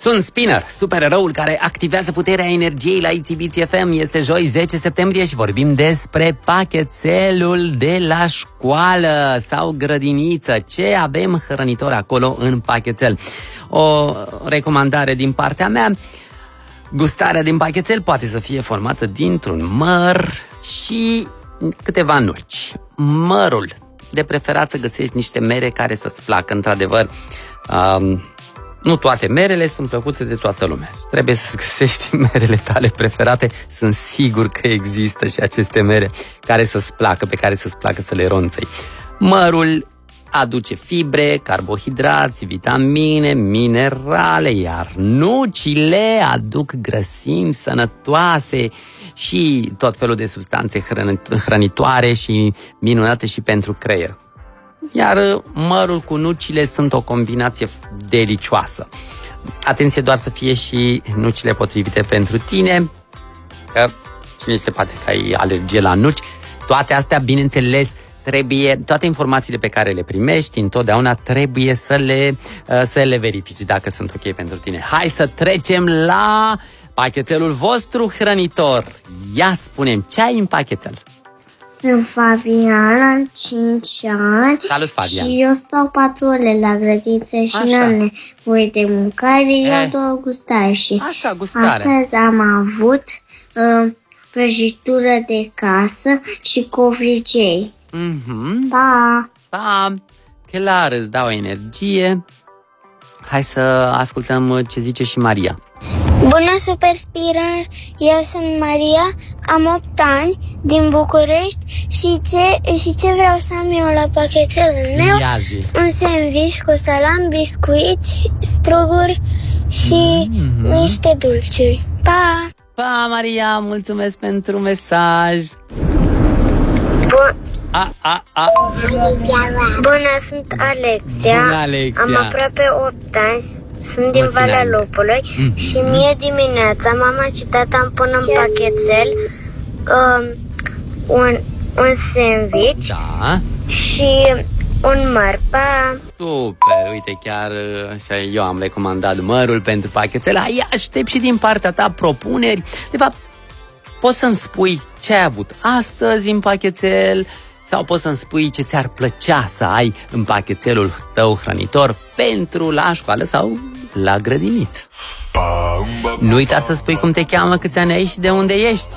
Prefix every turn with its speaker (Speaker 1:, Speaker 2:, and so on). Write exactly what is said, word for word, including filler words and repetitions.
Speaker 1: Sunt Spinner, supereroul care activează puterea energiei la Itzibiți F M. Este joi zece septembrie și vorbim despre pachetelul de la școală sau grădiniță. Ce avem hrănitor acolo în pachetel? O recomandare din partea mea: gustarea din pachetel poate să fie formată dintr-un măr și câteva nuci. Mărul, de preferat să găsești niște mere care să-ți placă, într-adevăr. Um, Nu toate merele sunt plăcute de toată lumea. Trebuie să găsești merele tale preferate. Sunt sigur că există și aceste mere care să-ți placă, pe care să-ți placă să le ronțăi. Mărul aduce fibre, carbohidrați, vitamine, minerale, iar nucile aduc grăsimi sănătoase și tot felul de substanțe hrănitoare și minunate și pentru creier. Iar mărul cu nucile sunt o combinație delicioasă. Atenție doar să fie și nucile potrivite pentru tine, că cine știe, poate că ai alergie la nuci. Toate astea, bineînțeles, trebuie, toate informațiile pe care le primești, întotdeauna trebuie să le, să le verifici dacă sunt ok pentru tine. Hai să trecem la pachetelul vostru hrănitor. Ia spune-mi, ce ai în pachetel?
Speaker 2: Sunt Fabian, am cinci ani.
Speaker 1: Salut, Fabian.
Speaker 2: Și eu stau patru ore la grădiniță și nu am nevoie de mâncare, iau doar gustare. Și
Speaker 1: Așa, gustare.
Speaker 2: astăzi am avut uh, prăjitură de casă și covrigei.
Speaker 1: Mhm.
Speaker 2: Pa!
Speaker 1: Pa! Clar, îți dau energie. Hai să ascultăm ce zice și Maria.
Speaker 3: Bună, Super Spinner! Eu sunt Maria, am opt ani, din București și ce, și ce vreau să am eu la pachetelul meu? Un sandwich cu salam, biscuiți, struguri și mm-hmm. niște dulciuri. Pa!
Speaker 1: Pa, Maria! Mulțumesc pentru mesaj!
Speaker 3: Bun.
Speaker 1: A, a, a.
Speaker 3: Bună, sunt Alexia.
Speaker 1: Bună, Alexia.
Speaker 3: Am aproape opt ani, sunt din
Speaker 1: Mulțumesc.
Speaker 3: Valea Lupului mm-hmm. și mie dimineața mama și tata îmi pun în pachetel um, un, un sandwich
Speaker 1: Da.
Speaker 3: și un măr. Pa!
Speaker 1: Super, uite, chiar și eu am recomandat mărul pentru pachetel. Hai, aștept și din partea ta propuneri. De fapt, poți să-mi spui ce ai avut astăzi în pachetel sau poți să-mi spui ce ți-ar plăcea să ai în pachetelul tău hrănitor pentru la școală sau la grădiniță. Nu uita să spui cum te cheamă, câți ani ai și de unde ești.